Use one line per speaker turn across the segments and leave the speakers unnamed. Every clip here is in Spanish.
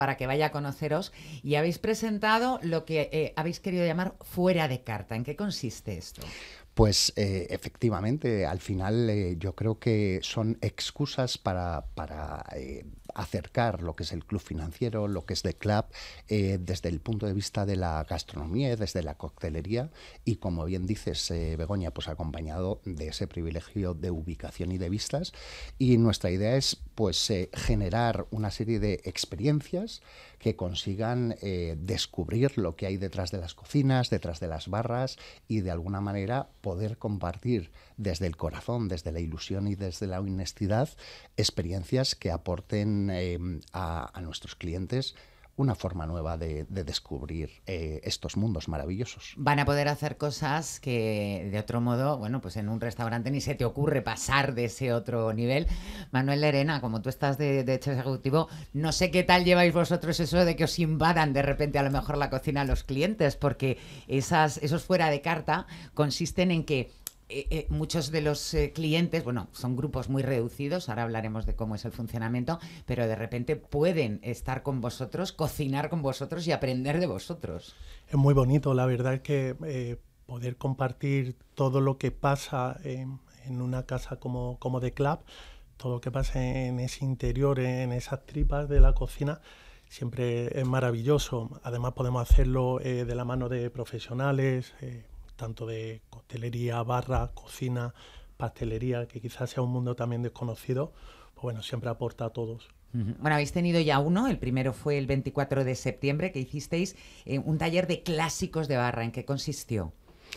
para que vaya a conoceros y habéis presentado lo que habéis querido llamar fuera de carta. ¿En qué consiste esto?
Pues efectivamente, al final yo creo que son excusas para acercar lo que es el club financiero, lo que es The Club, desde el punto de vista de la gastronomía, desde la coctelería y, como bien dices, Begoña, pues acompañado de ese privilegio de ubicación y de vistas. Y nuestra idea es pues generar una serie de experiencias que consigan descubrir lo que hay detrás de las cocinas, detrás de las barras y de alguna manera poder compartir desde el corazón, desde la ilusión y desde la honestidad experiencias que aporten a nuestros clientes una forma nueva de descubrir estos mundos maravillosos.
Van a poder hacer cosas que de otro modo, bueno, pues en un restaurante ni se te ocurre pasar de ese otro nivel. Manuel Lerena, como tú estás de chef ejecutivo, no sé qué tal lleváis vosotros eso de que os invadan de repente a lo mejor la cocina a los clientes, porque esos fuera de carta consisten en que muchos de los clientes, bueno, son grupos muy reducidos, ahora hablaremos de cómo es el funcionamiento, pero de repente pueden estar con vosotros, cocinar con vosotros y aprender de vosotros.
Es muy bonito, la verdad es que poder compartir todo lo que pasa en una casa como The Club, todo lo que pasa en ese interior, en esas tripas de la cocina, siempre es maravilloso. Además podemos hacerlo de la mano de profesionales, tanto de coctelería, barra, cocina, pastelería, que quizás sea un mundo también desconocido, pues bueno, siempre aporta a todos.
Bueno, habéis tenido ya uno, el primero fue el 24 de septiembre, que hicisteis un taller de clásicos de barra. ¿En qué consistió?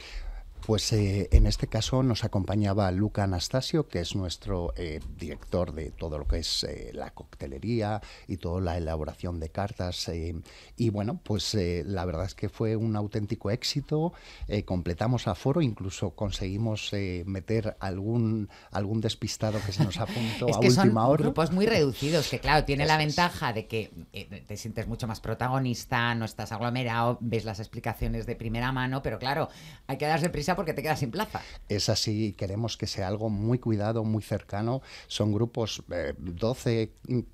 Pues en este caso nos acompañaba Luca Anastasio, que es nuestro director de todo lo que es la coctelería y toda la elaboración de cartas. Y bueno, pues la verdad es que fue un auténtico éxito. Completamos aforo, incluso conseguimos meter algún despistado que se nos apuntó
es
a
que
última
son
hora.
grupos muy reducidos, que claro, tiene la
Eso es.
ventaja de que te sientes mucho más protagonista, no estás aglomerado, ves las explicaciones de primera mano, pero claro, hay que darse prisa porque te quedas sin plaza.
Es así, queremos que sea algo muy cuidado, muy cercano. Son grupos 12,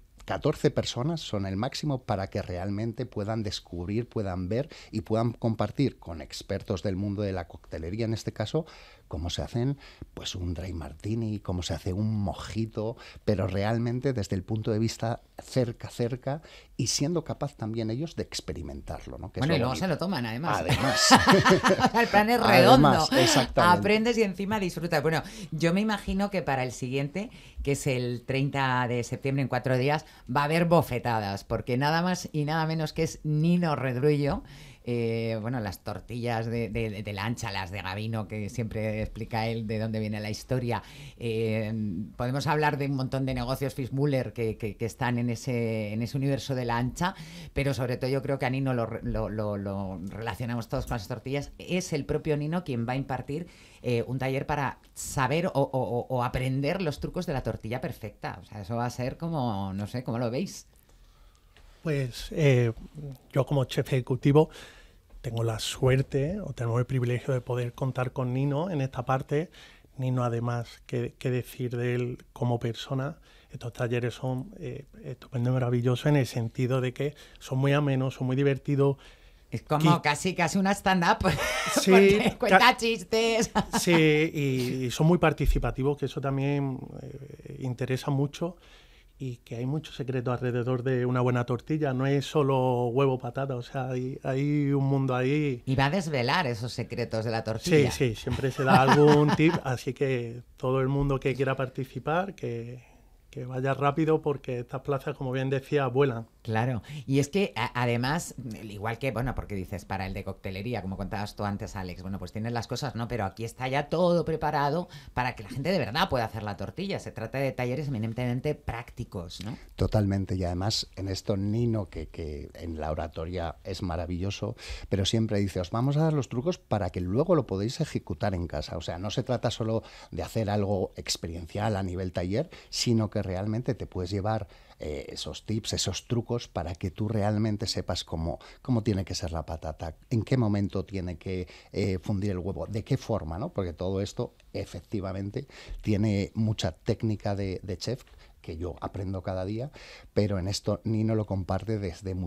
14 personas son el máximo para que realmente puedan descubrir, puedan ver y puedan compartir con expertos del mundo de la coctelería, en este caso, cómo se hacen pues un dry martini, cómo se hace un mojito, pero realmente desde el punto de vista cerca y siendo capaz también ellos de experimentarlo, ¿no? Que
Bueno,
es
y
lo
luego
bonito.
se lo toman, además.
Además.
El plan es redondo.
Además, exactamente.
Aprendes y encima disfrutas. Bueno, yo me imagino que para el siguiente, que es el 30 de septiembre, en 4 días, va a haber bofetadas, porque nada más y nada menos que es Nino Redrullo. Bueno, las tortillas de Lancha, las de Gavino, que siempre explica él de dónde viene la historia. Podemos hablar de un montón de negocios Fischmüller que están en ese universo de Lancha, pero sobre todo yo creo que a Nino lo relacionamos todos con las tortillas. Es el propio Nino quien va a impartir un taller para saber o aprender los trucos de la tortilla perfecta. O sea, eso va a ser como, no sé, ¿cómo lo veis?
Pues yo como chef ejecutivo tengo la suerte o tenemos el privilegio de poder contar con Nino en esta parte. Nino, además, qué decir de él como persona. Estos talleres son estupendos y maravillosos en el sentido de que son muy amenos, son muy divertidos.
Es como casi una stand-up,
Sí,
porque cuenta chistes.
Sí, y son muy participativos, que eso también interesa mucho. Y que hay mucho secreto alrededor de una buena tortilla, no es solo huevo, patata, o sea, hay un mundo ahí.
Y va a desvelar esos secretos de la tortilla.
Sí, siempre se da algún tip, así que todo el mundo que quiera participar, que vaya rápido porque estas plazas, como bien decía, vuelan.
Claro, y es que además, igual que, bueno, porque dices para el de coctelería, como contabas tú antes, Alex, bueno, pues tienes las cosas, ¿no? Pero aquí está ya todo preparado para que la gente de verdad pueda hacer la tortilla. Se trata de talleres eminentemente prácticos, ¿no?
Totalmente, y además en esto Nino, que en la oratoria es maravilloso, pero siempre dice, os vamos a dar los trucos para que luego lo podáis ejecutar en casa. O sea, no se trata solo de hacer algo experiencial a nivel taller, sino que realmente te puedes llevar esos tips, esos trucos para que tú realmente sepas cómo tiene que ser la patata, en qué momento tiene que fundir el huevo, de qué forma, ¿no? Porque todo esto efectivamente tiene mucha técnica de chef que yo aprendo cada día, pero en esto Nino lo comparte desde